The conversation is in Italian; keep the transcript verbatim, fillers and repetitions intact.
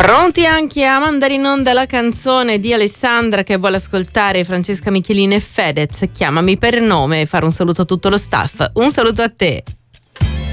Pronti anche a mandare in onda la canzone di Alessandra che vuole ascoltare Francesca Michelin e Fedez, Chiamami per nome, e fare un saluto a tutto lo staff. Un saluto a te.